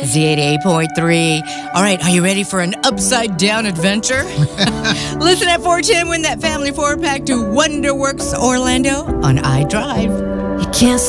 Z88.3. All right, are you ready for an upside-down adventure? Listen at 410, win that family 4-pack to Wonderworks Orlando on iDrive. You can't